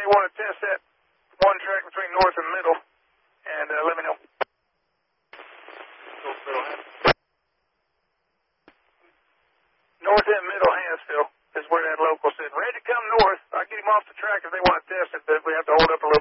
you want to test that one track between North and Middle, and let me know. North and Middle Hansville is where that local said, ready to come north. I'll get him off the track if they want to test it, but we have to hold up a little